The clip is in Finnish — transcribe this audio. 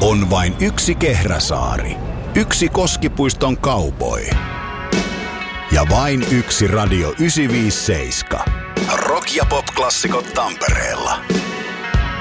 On vain yksi Kehräsaari, yksi Koskipuiston cowboy ja vain yksi Radio 957. Rock- ja pop-klassikot Tampereella.